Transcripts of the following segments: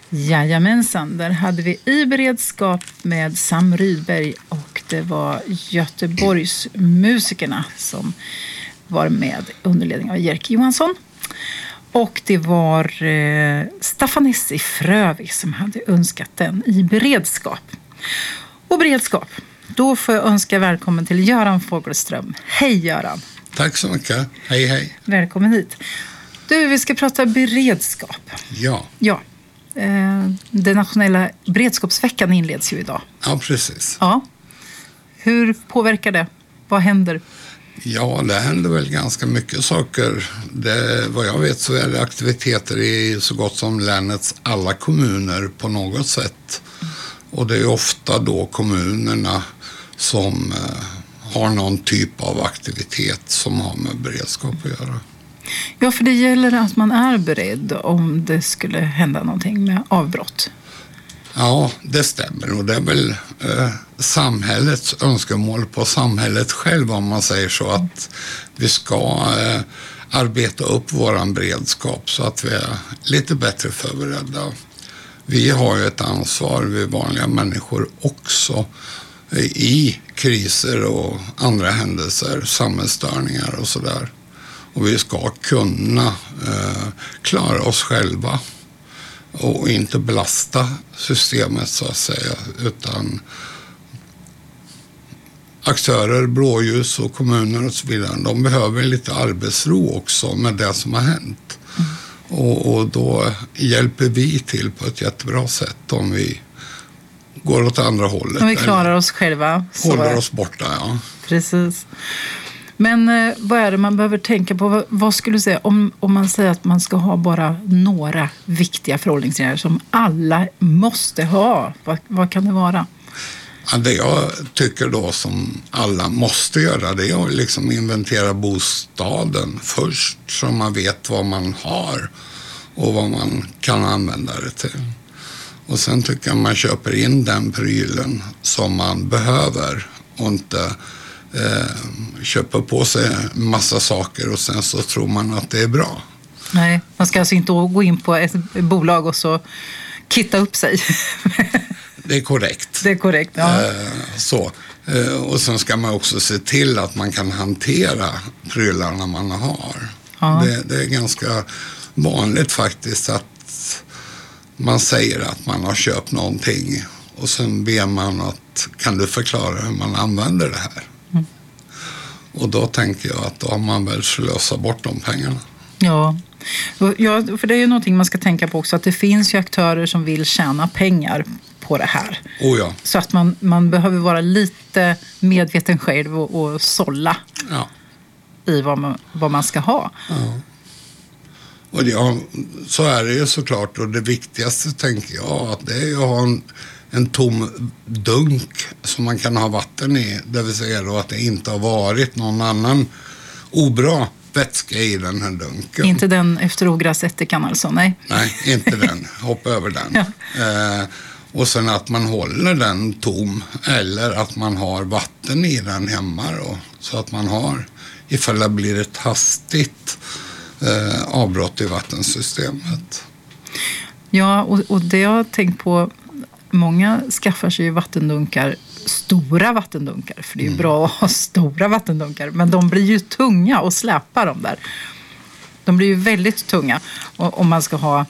Jajamensan, där hade vi I beredskap med Sam Rydberg och det var Göteborgs musikerna som var med under ledning av Jerker Johansson. Och det var Staffan Essi Frövi som hade önskat den I beredskap. Och beredskap, då får jag önska välkommen till Göran Fogelström. Hej Göran! Tack så mycket, hej hej! Välkommen hit. Du, vi ska prata beredskap. Ja. Den nationella beredskapsveckan inleds ju idag. Ja, precis. Ja. Hur påverkar det? Vad händer? Ja, det händer väl ganska mycket saker. Vad jag vet så är det aktiviteter i så gott som länets alla kommuner på något sätt. Och det är ofta då kommunerna som har någon typ av aktivitet som har med beredskap att göra. Ja, för det gäller att man är beredd om det skulle hända någonting med avbrott. Ja, det stämmer och det är väl samhällets önskemål på samhället själv om man säger så att vi ska arbeta upp våran beredskap så att vi är lite bättre förberedda. Vi har ju ett ansvar, vi vanliga människor också i kriser och andra händelser, samhällsstörningar och sådär. Och vi ska kunna klara oss själva och inte belasta systemet så att säga, utan aktörer, blåljus och kommuner och så vidare, de behöver lite arbetsro också med det som har hänt. Och då hjälper vi till på ett jättebra sätt om vi går åt andra hållet. Om vi klarar oss själva. Håller oss borta, ja. Precis. Men vad är det man behöver tänka på? Vad skulle du säga om man säger att man ska ha bara några viktiga förhållningsregler som alla måste ha? Vad kan det vara? Ja, det jag tycker då som alla måste göra, det är att liksom inventera bostaden först så man vet vad man har och vad man kan använda det till. Och sen tycker jag man köper in den prylen som man behöver och inte köper på sig massa saker och sen så tror man att det är bra. Nej, man ska alltså inte gå in på ett bolag och så kitta upp sig. Det är korrekt. Det är korrekt, ja. Och sen ska man också se till att man kan hantera prylarna man har. Ja. Det är ganska vanligt faktiskt att man säger att man har köpt någonting och sen ber man att kan du förklara hur man använder det här? Och då tänker jag att då har man väl slösa bort de pengarna. Ja, för det är ju någonting man ska tänka på också, att det finns ju aktörer som vill tjäna pengar på det här. Oh ja. Så att man behöver vara lite medveten själv och sålla i vad man ska ha. Ja. Och så är det ju såklart, och det viktigaste tänker jag att det är att ha en tom dunk som man kan ha vatten i, det vill säga då att det inte har varit någon annan obra vätska i den här dunken. Inte den efter ogräsättikan alltså, nej? Nej, inte den. Hoppa över den. Ja. Och sen att man håller den tom eller att man har vatten i den hemma då, så att man har, ifall det blir ett hastigt avbrott i vattensystemet. Ja, och det jag har tänkt på, många skaffar sig ju vattendunkar, stora vattendunkar, för det är ju bra att ha stora vattendunkar, men de blir ju tunga och släpar de där. De blir ju väldigt tunga om man ska ha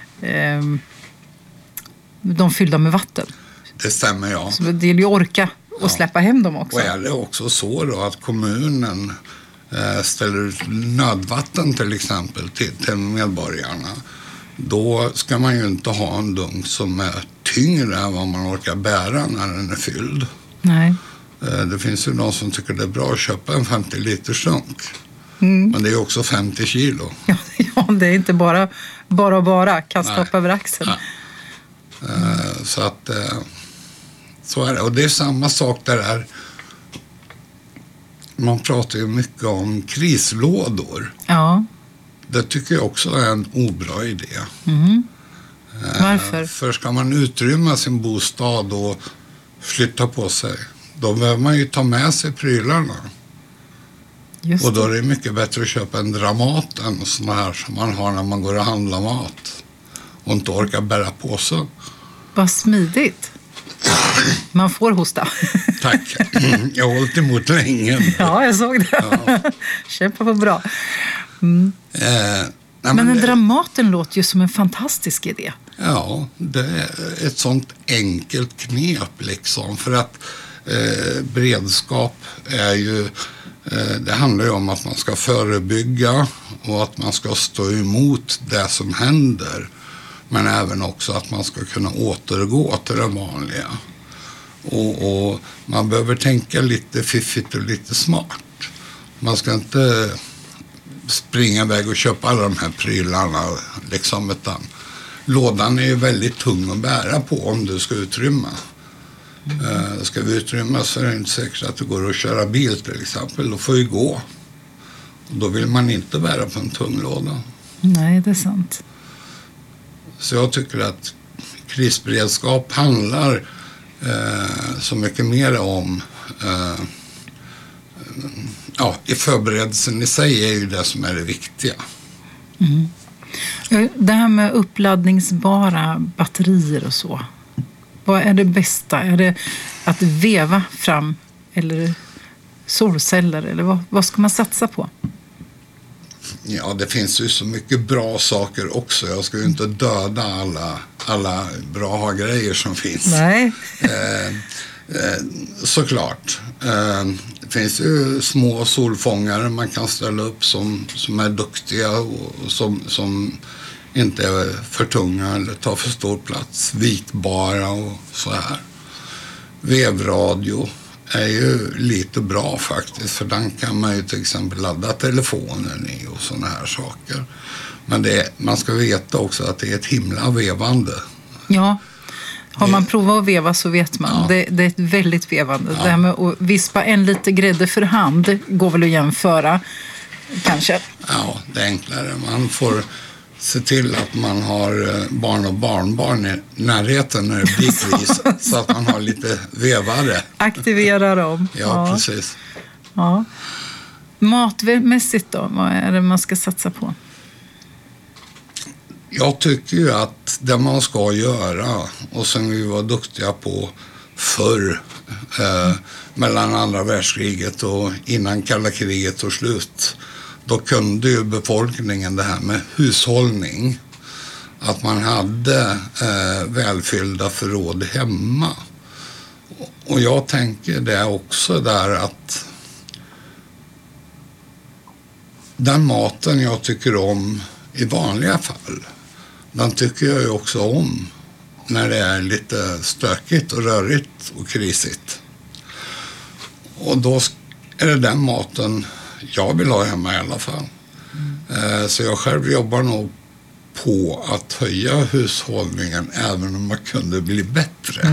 de fyllda med vatten. Det stämmer, ja. Så det gäller ju orka och släppa hem dem också. Och är det också så då att kommunen ställer ut nödvatten till exempel till medborgarna, då ska man ju inte ha en dunk som är tyngre än vad man orkar bära när den är fylld. Nej. Det finns ju någon som tycker det är bra att köpa en 50 liters dunk. Men det är också 50 kilo. Ja, det är inte bara kasta upp över axeln. Så att så är det. Och det är samma sak där. Man pratar ju mycket om krislådor. Ja. Det tycker jag också är en obra idé. Varför? För ska man utrymma sin bostad och flytta på sig, då behöver man ju ta med sig prylarna. Just och då är det mycket bättre att köpa en Dramaten och såna här som man har när man går och handlar mat. och inte orkar bära påsen. Vad smidigt. Man får hosta. Tack. Jag har hållit emot länge. Ja, jag såg det. Ja. Kämpa på bra. Men Dramaten låter ju som en fantastisk idé. Ja, det är ett sånt enkelt knep liksom. För att beredskap är ju... det handlar ju om att man ska förebygga och att man ska stå emot det som händer. Men även också att man ska kunna återgå till det vanliga. Och man behöver tänka lite fiffigt och lite smart. Man ska inte springa iväg och köpa alla de här prylarna liksom, utan lådan är ju väldigt tung att bära på om du ska utrymma. Ska vi utrymma så är det inte säkert att det går att köra bil till exempel. Då får vi gå. Och då vill man inte bära på en tung låda. Nej, det är sant. Så jag tycker att krisberedskap handlar så mycket mer om i förberedelsen i sig är ju det som är det viktiga. Mm. Det här med uppladdningsbara batterier och så. Vad är det bästa? Är det att veva fram eller solceller? Eller vad ska man satsa på? Ja, det finns ju så mycket bra saker också. Jag ska ju inte döda alla bra grejer som finns. Nej. Såklart. Det finns ju små solfångare man kan ställa upp som är duktiga och som inte är för tunga eller tar för stor plats. Vikbara och så här. Vevradio är ju lite bra faktiskt, för den kan man ju till exempel ladda telefonen i och såna här saker. Men man ska veta också att det är ett himla vevande. Ja, har man provat att veva så vet man. Ja. Det är ett väldigt vevande. Ja. Det här med att vispa en lite grädde för hand går väl att jämföra kanske. Ja, det är enklare. Man får se till att man har barn och barnbarn i närheten när det blir kris så att man har lite vevare. Aktivera dem. Ja, precis. Ja. Matmässigt då, vad är det man ska satsa på? Jag tycker ju att det man ska göra och som vi var duktiga på förr mellan andra världskriget och innan kalla kriget tog slut, då kunde ju befolkningen det här med hushållning, att man hade välfyllda förråd hemma. Och jag tänker det också där att den maten jag tycker om i vanliga fall, den tycker jag ju också om när det är lite stökigt och rörigt och krisigt. Och då är det den maten jag vill ha hemma i alla fall. Så jag själv jobbar nog på att höja hushållningen även om man kunde bli bättre.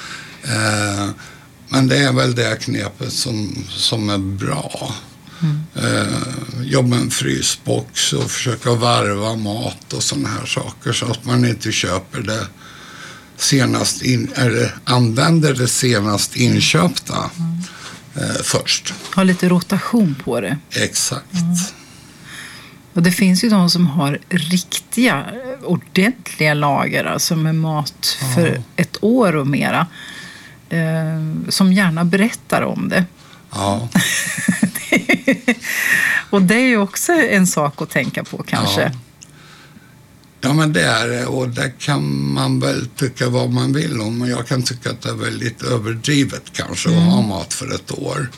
Men det är väl det knepet som är bra. Jobba med en frysbox och försöka varva mat och såna här saker så att man inte köper det senast eller använder det senast inköpta först. Ha lite rotation på det. Exakt. Och det finns ju de som har riktiga, ordentliga lager, alltså med mat för ett år och mera, som gärna berättar om det. Ja. Och det är ju också en sak att tänka på kanske. Ja, men det är det, och det kan man väl tycka vad man vill om, och jag kan tycka att det är väldigt överdrivet kanske att ha mat för ett år.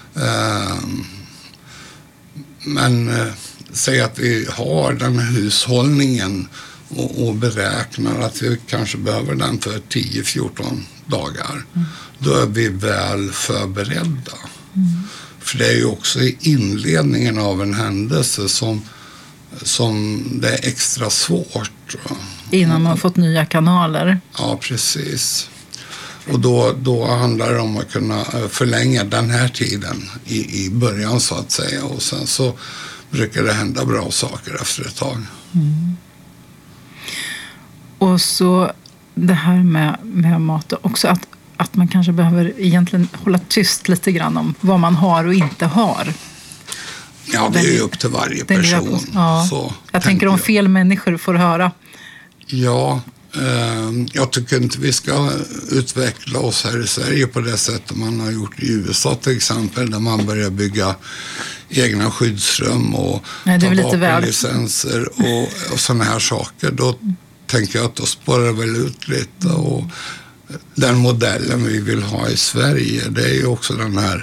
Men säg att vi har den här hushållningen och beräknar att vi kanske behöver den för 10-14 dagar. Då är vi väl förberedda. För det är ju också i inledningen av en händelse som det är extra svårt. Innan man fått nya kanaler. Ja, precis. Och då handlar det om att kunna förlänga den här tiden i början så att säga. Och sen så brukar det hända bra saker efter ett tag. Och så det här med mat också, att man kanske behöver egentligen hålla tyst lite grann om vad man har och inte har. Ja, det är ju upp till varje person. Ja. Så jag tänker om fel människor får höra Ja, jag tycker inte vi ska utveckla oss här i Sverige på det sättet man har gjort i USA till exempel, där man börjar bygga egna skyddsrum och ta vapenlicenser och sådana här saker. Då tänker jag att då spårar det väl ut lite, och den modellen vi vill ha i Sverige, det är ju också den här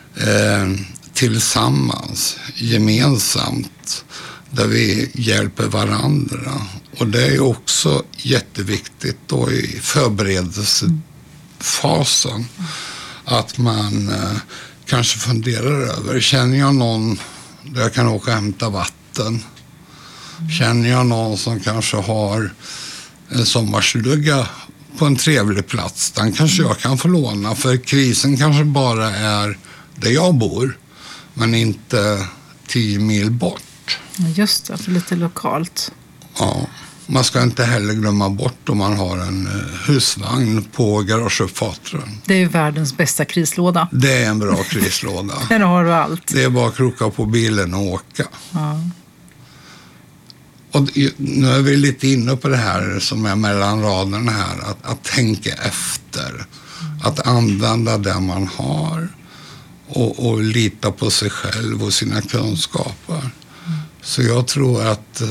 tillsammans, gemensamt, där vi hjälper varandra. Och det är ju också jätteviktigt då i förberedelsefasen att man kanske funderar över, känner jag någon där jag kan åka och hämta vatten? Känner jag någon som kanske har en sommarstuga på en trevlig plats? Den kanske jag kan få låna, för krisen kanske bara är där jag bor, men inte 10 mil bort. Just det, för lite lokalt. Ja, man ska inte heller glömma bort om man har en husvagn på garageuppfarten. Det är ju världens bästa krislåda. Det är en bra krislåda. Där har du allt. Det är bara att kroka på bilen och åka. Ja. Och nu är vi lite inne på det här som är mellan raderna här, att tänka efter. Att använda det man har och lita på sig själv och sina kunskaper. Så jag tror att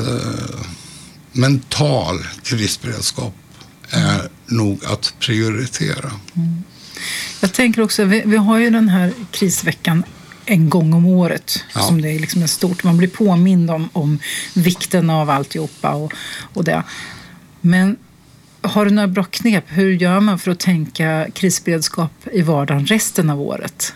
mental krisberedskap är nog att prioritera. Jag tänker också, vi har ju den här krisveckan en gång om året, som det är liksom stort. Man blir påmind om vikten av alltihopa och det. Men har du några bra knep? Hur gör man för att tänka krisberedskap i vardagen resten av året?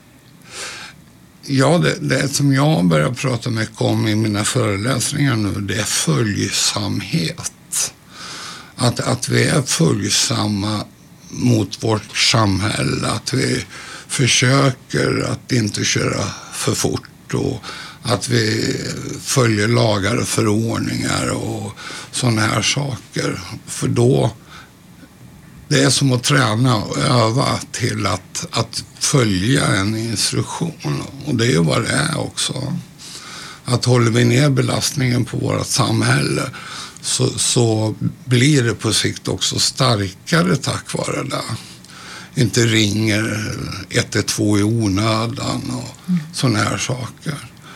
Ja, det som jag börjar prata mycket om i mina föreläsningar nu, det är följsamhet. Att vi är följsamma mot vårt samhälle, att vi försöker att inte köra för fort och att vi följer lagar och förordningar och sådana här saker. För då, det är som att träna och öva till att följa en instruktion. Och det är ju vad det är också. Att håller vi ner belastningen på vårt samhälle så blir det på sikt också starkare tack vare det. Inte ringer 112 i onödan och sådana här saker.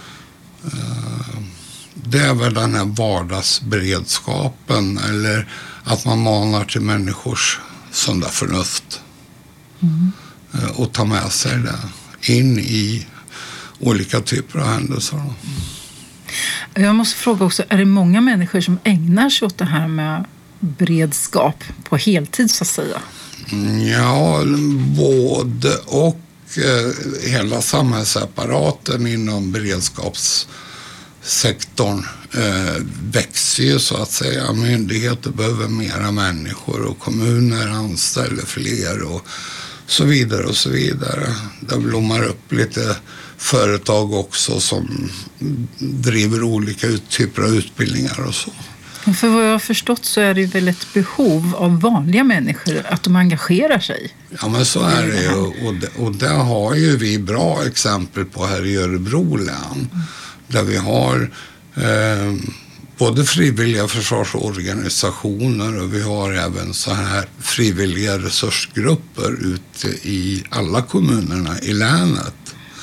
Det är väl den här vardagsberedskapen, eller att man manar till människors sunda förnuft och ta med sig det in i olika typer av händelser. Jag måste fråga också, är det många människor som ägnar sig åt det här med beredskap på heltid så att säga? Ja, både och. Hela samhällsapparaten inom beredskapssektorn växer ju så att säga. Myndigheter behöver mera människor och kommuner anställer fler och så vidare och så vidare. Det blommar upp lite företag också som driver olika typer av utbildningar och så. För vad jag har förstått så är det väl ett behov av vanliga människor att de engagerar sig. Ja, men så är det ju. Och det har ju vi bra exempel på här i Örebro län. Där vi har både frivilliga försvarsorganisationer och vi har även så här frivilliga resursgrupper ute i alla kommunerna i länet.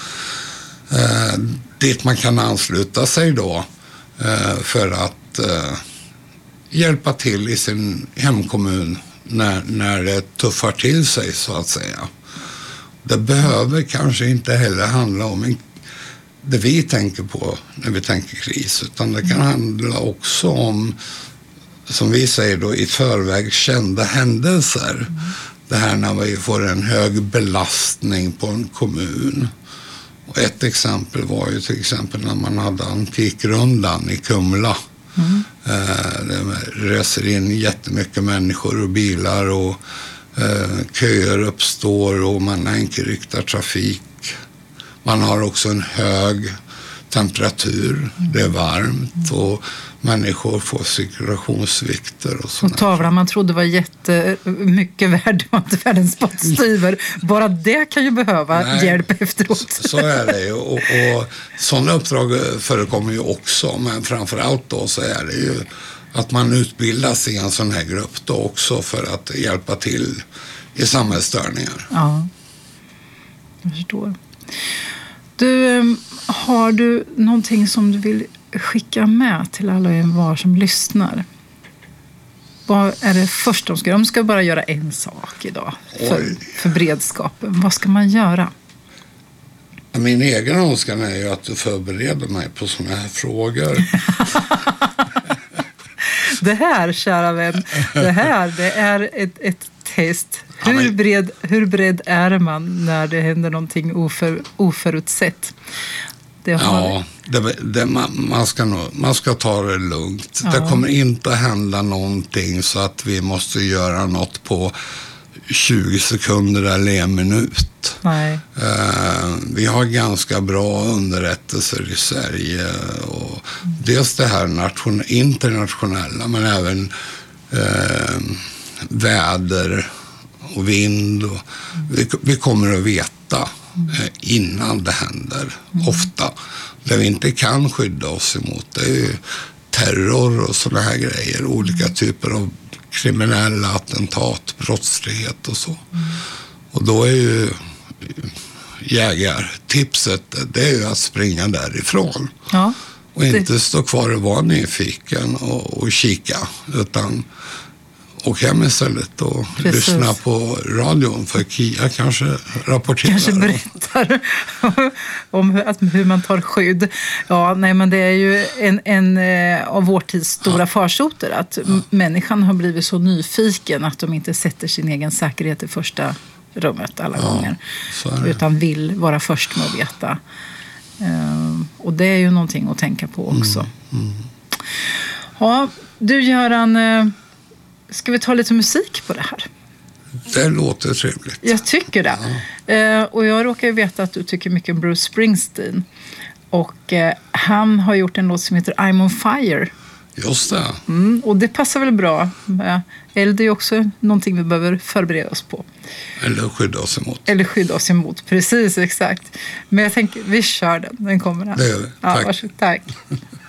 Dit man kan ansluta sig då för att hjälpa till i sin hemkommun när det tuffar till sig så att säga. Det behöver kanske inte heller handla om det vi tänker på när vi tänker kris, utan det kan handla också om, som vi säger då, i förväg kända händelser. Det här när vi får en hög belastning på en kommun. Och ett exempel var ju till exempel när man hade Antikrundan i Kumla. Det reser in jättemycket människor och bilar och köer uppstår och man enkelriktar trafik. Man har också en hög temperatur, det är varmt och människor får cirkulationsvikter och sådär. Och tavlan man trodde var jättemycket värd, var inte världens spottstyver. Bara det kan ju behöva hjälp efteråt. Så är det ju. Och sådana uppdrag förekommer ju också, men framförallt då så är det ju att man utbildas i en sån här grupp då också för att hjälpa till i samhällsstörningar. Ja, jag förstår. Du, har du någonting som du vill skicka med till alla och var som lyssnar? Vad är det först de ska göra? De ska bara göra en sak idag för beredskapen. Vad ska man göra? Min egen önskan är ju att du förbereder mig på såna här frågor. Det här, kära vän, det är ett test. Hur beredd är man när det händer någonting oförutsett? Man ska ta det lugnt. Ja. Det kommer inte att hända någonting så att vi måste göra något på 20 sekunder eller 1 minut. Nej. Vi har ganska bra underrättelser i Sverige. Och dels det här internationella, men även väder och vind. Och vi kommer att veta innan det händer. Ofta. Det vi inte kan skydda oss emot, det är ju terror och sådana här grejer. Olika typer av kriminella attentat, brottslighet och så. Och då är ju jägartipset, det är ju att springa därifrån. Ja, och inte stå kvar och vara nyfiken och kika, utan åk hem istället och lyssna på radion, för Kia kanske rapporterar. Kanske berättar om hur man tar skydd. Ja, nej, men det är ju en av vår tids stora farsoter att människan har blivit så nyfiken att de inte sätter sin egen säkerhet i första rummet alla gånger. Utan vill vara först med att veta. Och det är ju någonting att tänka på också. Ja, du Göran, ska vi ta lite musik på det här? Det låter trevligt. Jag tycker det. Ja. Och jag råkar ju veta att du tycker mycket om Bruce Springsteen. Och han har gjort en låt som heter I'm on fire. Just det. Och det passar väl bra. Eld är ju också någonting vi behöver förbereda oss på. Eller skydda oss emot. Eller skydda oss emot, precis, exakt. Men jag tänker, vi kör den. Den kommer här. Det gör vi. Tack. Ja, varsågod, tack.